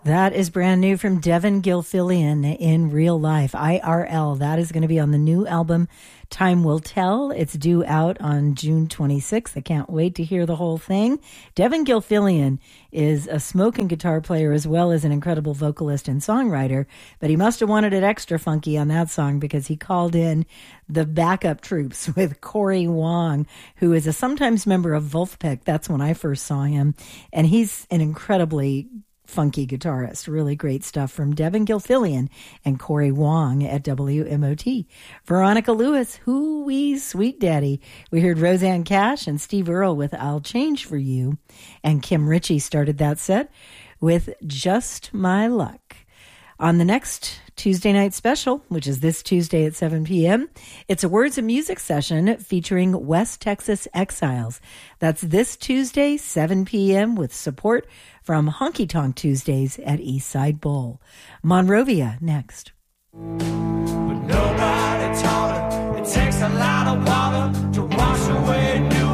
That is brand new from Devin Gilfillian, In Real Life, IRL. That is going to be on the new album, Time Will Tell. It's due out on June 26th. I can't wait to hear the whole thing. Devin Gilfillian is a smoking guitar player as well as an incredible vocalist and songwriter, but he must have wanted it extra funky on that song because he called in the backup troops with Corey Wong, who is a sometimes member of Wolfpack. That's when I first saw him, and he's an incredibly funky guitarist. Really great stuff from Devin Gilfillian and Corey Wong at WMOT. Veronica Lewis, Hoo-wee Sweet Daddy. We heard Roseanne Cash and Steve Earle with I'll Change For You. And Kim Ritchie started that set with Just My Luck. On the next Tuesday night special, which is this Tuesday at 7 p.m., it's a Words of Music session featuring West Texas Exiles. That's this Tuesday, 7 p.m., with support from Honky Tonk Tuesdays at Eastside Bowl. Monrovia next. But nobody taught her it takes a lot of water to wash away New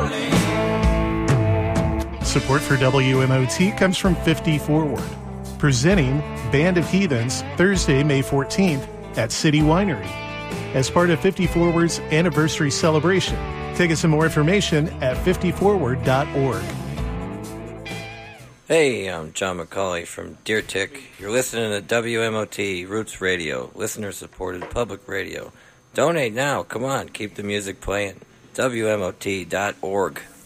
Orleans. Support for WMOT comes from 50 Forward, presenting Band of Heathens Thursday, May 14th at City Winery as part of 50 Forward's anniversary celebration. Tickets and more information at 50forward.org. Hey, I'm John McCauley from Deer Tick. You're listening to WMOT Roots Radio, listener-supported public radio. Donate now. Come on, keep the music playing. WMOT.org.